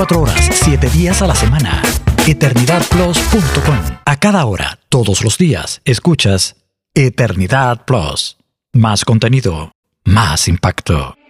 horas, 7 días a la semana. EternidadPlus.com. A cada hora, todos los días, escuchas Eternidad Plus. Más contenido, más impacto.